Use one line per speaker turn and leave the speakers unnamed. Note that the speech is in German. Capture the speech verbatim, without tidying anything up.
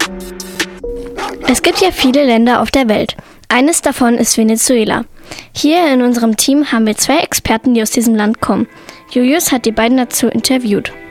Es gibt ja viele Länder auf der Welt. Eines davon ist Venezuela. Hier in unserem Team haben wir zwei Experten, die aus diesem Land kommen. Julius hat die beiden dazu interviewt.